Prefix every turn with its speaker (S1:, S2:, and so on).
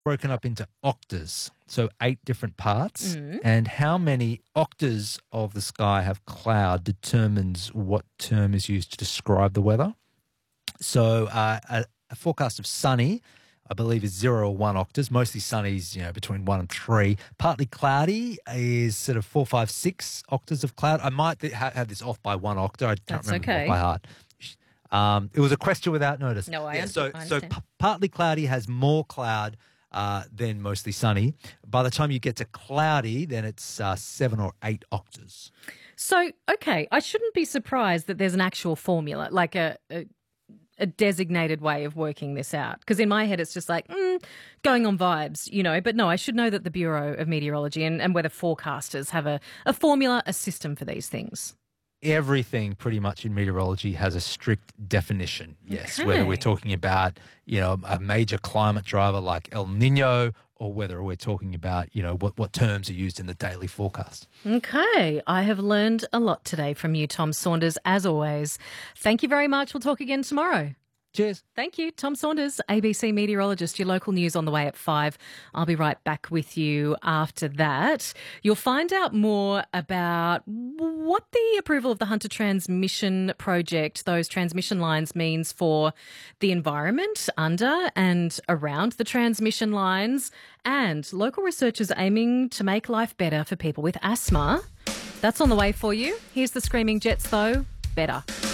S1: broken up into octas, so 8 different parts.
S2: Mm.
S1: And how many octas of the sky have cloud determines what term is used to describe the weather. So a forecast of sunny, I believe, is 0 or 1 octas. Mostly sunny is, between 1 and 3. Partly cloudy is sort of 4, 5, 6 octas of cloud. I might have this off by 1 octa. I can't remember off by heart. It was a question without notice.
S2: No, I
S1: So
S2: understand.
S1: partly cloudy has more cloud than mostly sunny. By the time you get to cloudy, then it's 7 or 8 octas.
S2: So, okay, I shouldn't be surprised that there's an actual formula, like a designated way of working this out. Because in my head, it's just like, going on vibes, But no, I should know that the Bureau of Meteorology and weather forecasters have a formula, a system for these things.
S1: Everything pretty much in meteorology has a strict definition, yes,
S2: Okay.
S1: whether we're talking about, a major climate driver like El Nino or whether we're talking about, what terms are used in the daily forecast.
S2: Okay, I have learned a lot today from you, Tom Saunders, as always. Thank you very much. We'll talk again tomorrow.
S1: Cheers.
S2: Thank you, Tom Saunders, ABC meteorologist. Your local news on the way at 5. I'll be right back with you after that. You'll find out more about what the approval of the Hunter Transmission Project, those transmission lines, means for the environment under and around the transmission lines, and local researchers aiming to make life better for people with asthma. That's on the way for you. Here's the Screaming Jets, though. Better.